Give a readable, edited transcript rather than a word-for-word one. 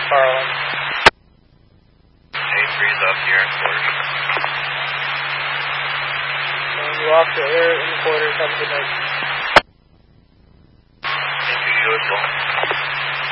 Carlin. A3's up here in quarters. And you off to air in quarters. Have a good night.